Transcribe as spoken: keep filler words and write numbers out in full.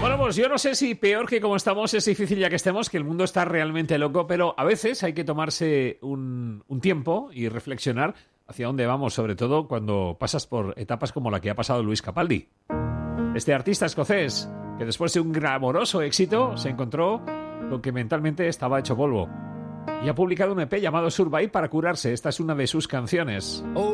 Bueno, pues yo no sé si peor que como estamos es difícil ya que estemos, que el mundo está realmente loco, pero a veces hay que tomarse un, un tiempo y reflexionar hacia dónde vamos, sobre todo cuando pasas por etapas como la que ha pasado Luis Capaldi. Este artista escocés, que después de un glamoroso éxito se encontró con que mentalmente estaba hecho polvo. Y ha publicado un E P llamado Survive para curarse. Esta es una de sus canciones.